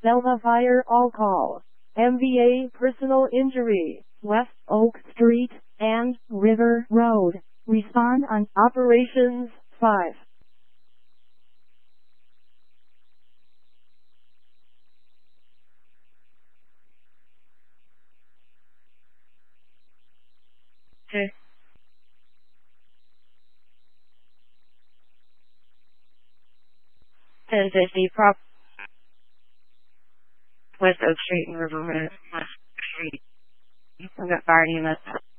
Selma Fire All Call, MVA Personal Injury, West Oak Street, and River Road. Respond on Operations 5. Okay. 1050 Prop West Oak Street and River Road. West Street. I've got fire units.